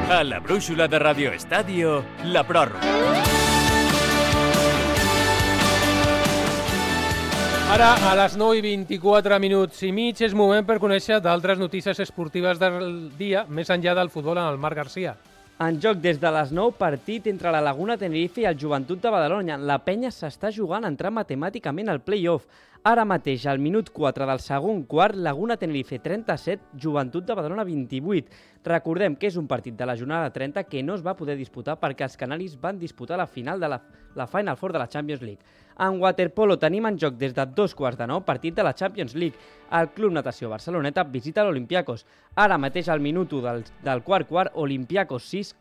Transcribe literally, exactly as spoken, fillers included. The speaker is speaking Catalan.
A la brúixola de Radio Estadio, la pròrroga. Ara, a les nou i vint-i-quatre minuts i mig, és moment per conèixer d'altres notícies esportives del dia, més enllà del futbol en el Marc Garcia. En joc des de les nou, partit entre la Laguna Tenerife i el Joventut de Badalona. La penya s'està jugant a entrar matemàticament al play-off. Ara mateix, al minut quatre del segon quart, Laguna Tenerife trenta-set, Joventut de Badalona vint-i-vuit. Recordem que és un partit de la jornada trenta que no es va poder disputar perquè els canaris van disputar la final de la, la Final Four de la Champions League. En waterpolo tenim en joc des de dos quarts de nou partit de la Champions League. El Club Natació Barceloneta visita l'Olympiacos. Ara mateix al minut u del, del quart quart, Olympiacos sis,